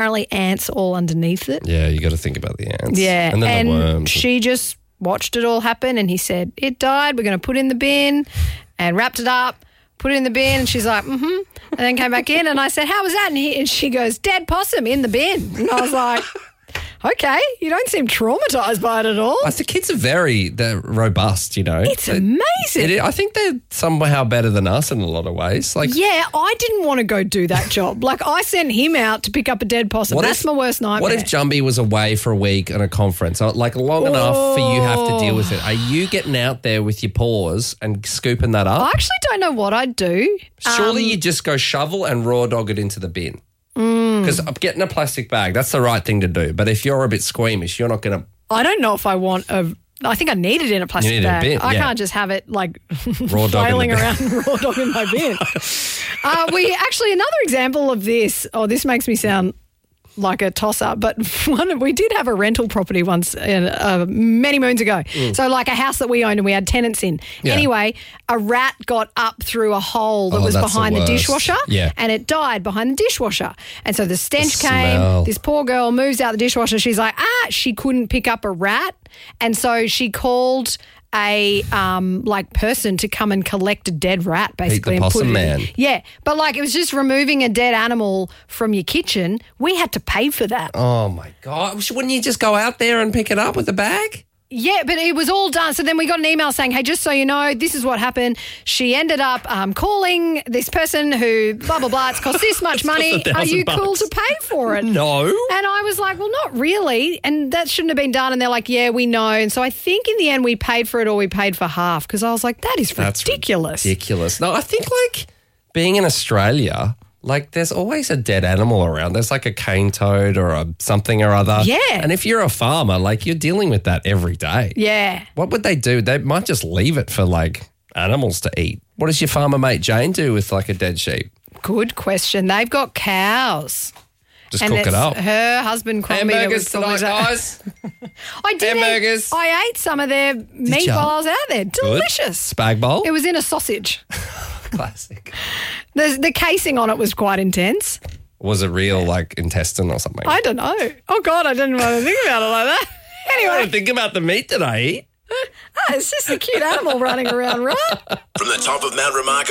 apparently ants all underneath it. Yeah, you got to think about the ants. Yeah. And then the worms. She just watched it all happen and he said, it died, we're going to put it in the bin, and wrapped it up, put it in the bin, and she's like, and then came back in and I said, how was that? And she goes, dead possum in the bin. And I was like, okay, you don't seem traumatised by it at all. The kids are they're robust, you know. It's amazing. I think they're somehow better than us in a lot of ways. Yeah, I didn't want to go do that job. Like, I sent him out to pick up a dead possum. That's my worst nightmare. What if Jumby was away for a week on a conference, like long enough for you have to deal with it? Are you getting out there with your paws and scooping that up? I actually don't know what I'd do. Surely you just go shovel and raw dog it into the bin. Because getting a plastic bag, that's the right thing to do. But if you're a bit squeamish, you're not going to... I don't know if I want I think I need it in a plastic bag. Bin, I can't just have it like raw flailing around raw dog in my bin. Another example of this, this makes me sound like a toss-up, but we did have a rental property once many moons ago. So like a house that we owned and we had tenants in. Yeah. Anyway, a rat got up through a hole that was behind the dishwasher and it died behind the dishwasher. And so the stench came. This poor girl moves out the dishwasher. She's like, she couldn't pick up a rat. And so she called a person to come and collect a dead rat, basically. The possum man. Yeah, but it was just removing a dead animal from your kitchen. We had to pay for that. Oh my God! Wouldn't you just go out there and pick it up with a bag? Yeah, but it was all done. So then we got an email saying, hey, just so you know, this is what happened. She ended up calling this person who, blah, blah, blah, it's cost this much money. Are you cool to pay for it? No. And I was like, well, not really. And that shouldn't have been done. And they're like, yeah, we know. And so I think in the end we paid for it or we paid for half because I was like, that's ridiculous. Ridiculous. No, I think being in Australia... there's always a dead animal around. There's a cane toad or something or other. Yeah. And if you're a farmer, you're dealing with that every day. Yeah. What would they do? They might just leave it for animals to eat. What does your farmer mate Jane do with a dead sheep? Good question. They've got cows. Just cook it up. Her husband called me. Hamburgers tonight, guys. I did. Hamburgers. I ate some of their meat while I was out there. Delicious. Spag bowl? It was in a sausage. Classic. The casing on it was quite intense. Was it real, intestine or something? I don't know. Oh, God, I didn't want to think about it like that. Anyway. Think about the meat that I eat. It's just a cute animal running around, right? From the top of Mount Remarkable.